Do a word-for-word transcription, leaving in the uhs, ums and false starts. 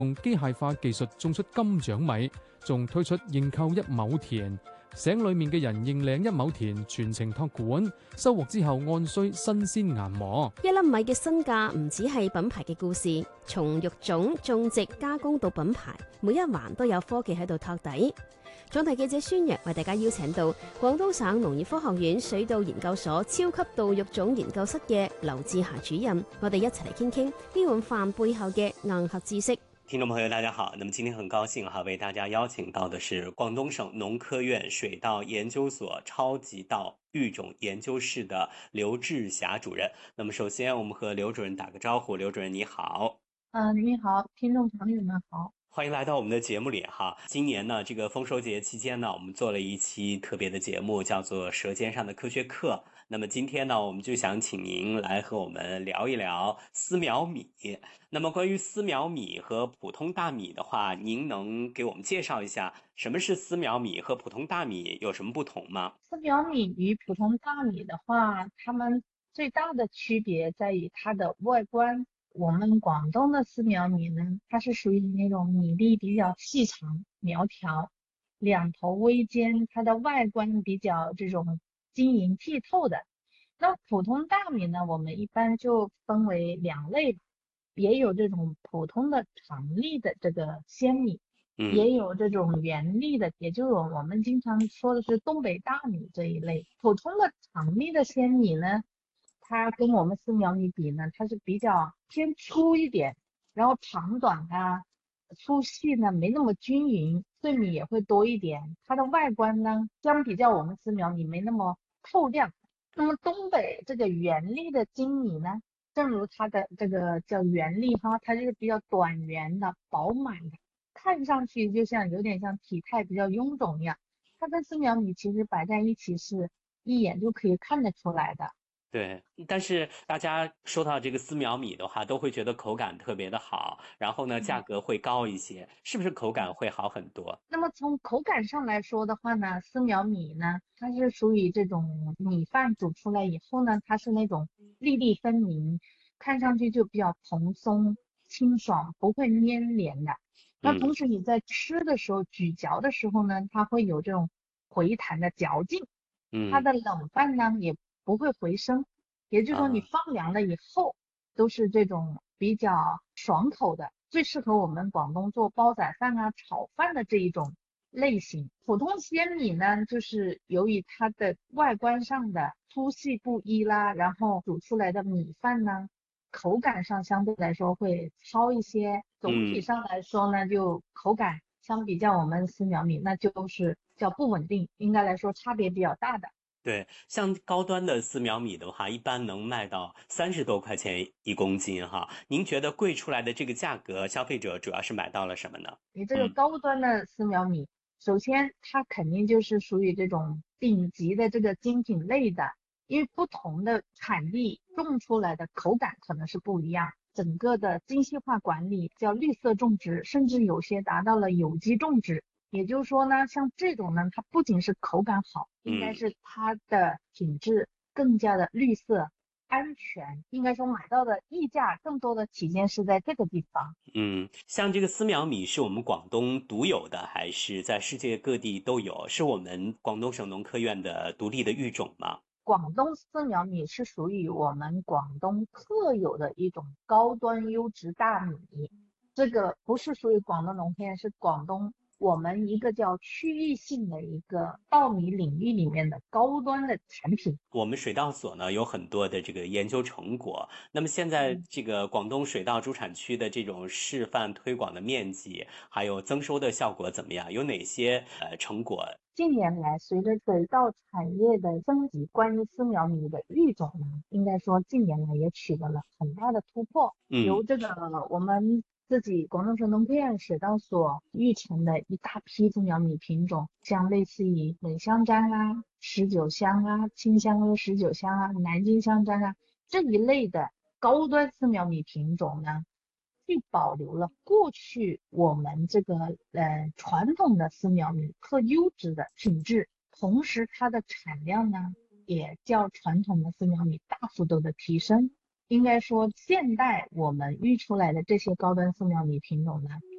用機械化技術種出金獎米，仲推出認購一畝田，省裏面嘅人認領一畝田，全程託管，收穫之後按需新鮮研磨。 一粒米嘅身價唔只係品牌嘅故事，從育種、種植、加工到品牌，每一環都有科技喺度托底。總題記者孫若為大家邀請到廣東省農業科學院水稻研究所超級稻育種研究室嘅劉志霞主任，我哋一齊嚟傾傾呢碗飯背後嘅硬核知識。 聽眾朋友大家好，那麼今天很高興哈，為大家邀請到的是廣東省農科院水稻研究所超級稻育種研究室的劉志霞主任。那麼首先我們和劉主任打個招呼，劉主任你好。 嗯、呃，你好，聽眾朋友們好。 歡迎來到我們的節目裡哈。今年呢，這個豐收節期間呢，我們做了一期特別的節目，叫做《舌尖上的科學課》。那麼今天呢，我們就想請您來和我們聊一聊絲苗米。那麼關於絲苗米和普通大米的話，您能給我們介紹一下什麼是絲苗米和普通大米有什麼不同嗎？ 絲苗米與普通大米的話，它們最大的區別在於它的外觀。我們廣東的絲苗米呢，它是屬於那種米粒比較細長苗條，兩頭微尖，它的外觀比較這種晶瑩剔透的。那普通大米呢，我們一般就分為兩類，也有這種普通的長粒的這個秈米， 嗯， 也有這種圓粒的，也就是我們經常說的是東北大米這一類。普通的長粒的秈米呢，它跟我們絲苗米比呢，它是比較偏粗一點，然後長短啊、粗細呢沒那麼均勻，穗米也會多一點。它的外觀呢，相比較我們絲苗米沒那麼透亮。那麼東北這個圓粒的精米呢，正如它的這個叫圓粒哈，它就是比較短圓的、飽滿的，看上去就像有點像體態比較臃腫一樣。它跟絲苗米其實擺在一起是一眼就可以看得出來的。 對，但是大家說到這個絲苗米的話，都會覺得口感特別的好，然後呢，價格會高一些，是不是口感會好很多？ 那麼從口感上來說的話呢，絲苗米呢，它是屬於這種米飯煮出來以後呢，它是那種粒粒分明，看上去就比較蓬鬆清爽，不會黏連的。那同時你在吃的時候、嗯、咀嚼的時候呢，它會有這種回彈的嚼勁，它的冷飯呢也不會回生，也就是說你放涼了以後、啊、都是這種比較爽口的，最適合我們廣東做煲仔飯啊、炒飯的這一種類型。普通秈米呢，就是由於它的外觀上的粗細不一啦，然後煮出來的米飯呢，口感上相對來說會糙一些，總體上來說呢，就口感相比較我們絲苗米，那就是叫不穩定，應該來說差別比較大的。 對，像高端的絲苗米的話，一般能賣到三十多塊錢一公斤哈。您覺得貴出來的這個價格，消費者主要是買到了什麼呢？ 你這個高端的絲苗米，嗯、首先它肯定就是屬於這種頂級的這個精品類的，因為不同的產地種出來的口感可能是不一樣，整個的精細化管理叫綠色種植，甚至有些達到了有機種植。也就是說呢，像這種呢，它不僅是口感好，應該是它的品質更加的綠色、安全。應該說買到的溢價更多的體現是在這個地方。 嗯，像這個絲苗米是我們廣東獨有的，還是在世界各地都有？是我們廣東省農科院的獨立的育種嗎？ 廣東絲苗米是屬於我們廣東特有的一種高端優質大米，這個不是屬於廣東農科院，是廣東我們一個叫區域性的一個稻米領域裏面的高端的產品。 我們水稻所呢有很多的這個研究成果，那麼現在這個廣東水稻主產區的這種示範推廣的面積，還有增收的效果怎麼樣？有哪些呃成果？ 近年來，隨着水稻產業的升級，關於絲苗米的育種呢，應該說近年來也取得了很大的突破。嗯，由這個我們自己廣東省農科院水稻所育成的一大批絲苗米品種，像類似於美香樟啊、十九香啊、清香阿十九香啊、南京香樟啊這一類的高端絲苗米品種呢，既保留了過去我們這個呃傳統的絲苗米特優質的品質，同時它的產量呢也較傳統的絲苗米大幅度的提升。 应该说现代我们育出来的这些高端丝苗米品种呢，